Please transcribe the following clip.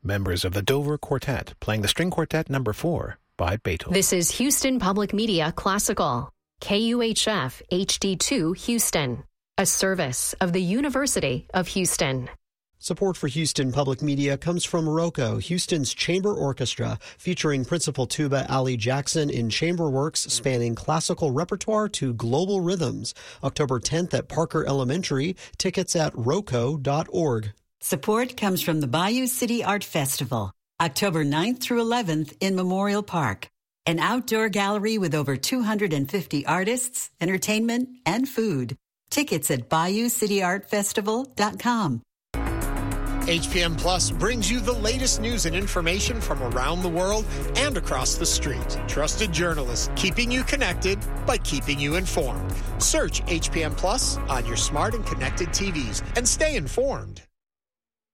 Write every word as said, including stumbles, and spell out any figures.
members of the Dover Quartet playing the String Quartet number four by Beethoven. This is Houston Public Media Classical, K U H F H D two Houston, a service of the University of Houston. Support for Houston Public Media comes from ROCO, Houston's chamber orchestra, featuring Principal Tuba Ali Jackson in chamber works spanning classical repertoire to global rhythms. October tenth at Parker Elementary. Tickets at roco dot org. Support comes from the Bayou City Art Festival, October ninth through eleventh in Memorial Park, an outdoor gallery with over two hundred fifty artists, entertainment, and food. Tickets at bayou city art festival dot com. H P M Plus brings you the latest news and information from around the world and across the street. Trusted journalists keeping you connected by keeping you informed. Search H P M Plus on your smart and connected T Vs and stay informed.